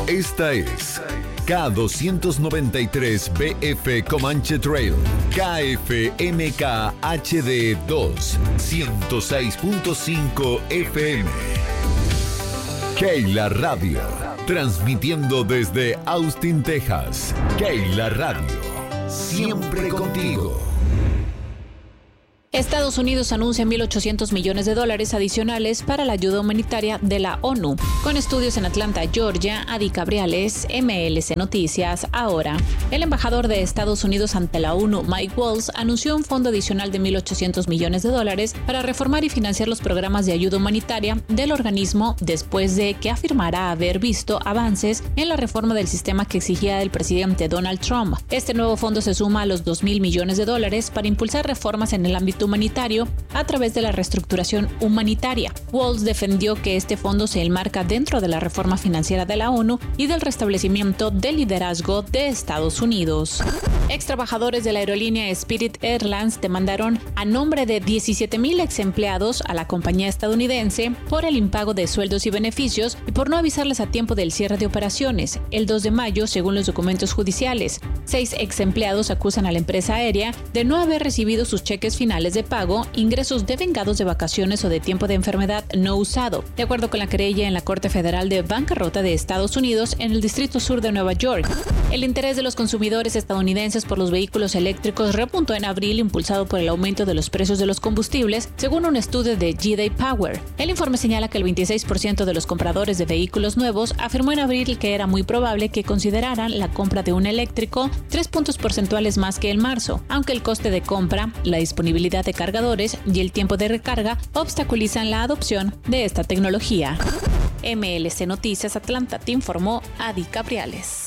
Esta es K293BF Comanche Trail, KFMK HD2, 106.5 FM. Keila Radio, transmitiendo desde Austin, Texas. Keila Radio, siempre contigo. Estados Unidos anuncia $1.800 millones adicionales para la ayuda humanitaria de la ONU. Con estudios en Atlanta, Georgia, Adi Cabriales, MLC Noticias. Ahora, el embajador de Estados Unidos ante la ONU, Mike Waltz, anunció un fondo adicional de $1.800 millones para reformar y financiar los programas de ayuda humanitaria del organismo después de que afirmara haber visto avances en la reforma del sistema que exigía el presidente Donald Trump. Este nuevo fondo se suma a los $2.000 millones para impulsar reformas en el ámbito humanitario a través de la reestructuración humanitaria. Waltz defendió que este fondo se enmarca dentro de la reforma financiera de la ONU y del restablecimiento del liderazgo de Estados Unidos. Ex trabajadores de la aerolínea Spirit Airlines demandaron a nombre de 17,000 ex empleados a la compañía estadounidense por el impago de sueldos y beneficios y por no avisarles a tiempo del cierre de operaciones, el 2 de mayo, según los documentos judiciales. 6 ex empleados acusan a la empresa aérea de no haber recibido sus cheques finales de pago, ingresos devengados de vacaciones o de tiempo de enfermedad no usado, de acuerdo con la querella en la Corte Federal de Bancarrota de Estados Unidos en el Distrito Sur de Nueva York. El interés de los consumidores estadounidenses por los vehículos eléctricos repuntó en abril, impulsado por el aumento de los precios de los combustibles, según un estudio de G-Day Power. El informe señala que el 26% de los compradores de vehículos nuevos afirmó en abril que era muy probable que consideraran la compra de un eléctrico 3 puntos porcentuales más que en marzo, aunque el coste de compra, la disponibilidad de cargadores y el tiempo de recarga obstaculizan la adopción de esta tecnología. MLC Noticias Atlanta, te informó Adi Cabriales.